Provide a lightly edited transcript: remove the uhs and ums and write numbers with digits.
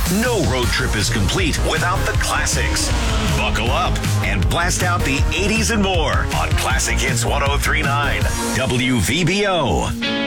No road trip is complete without the classics. Buckle up and blast out the 80s and more on Classic Hits 103.9 WVBO.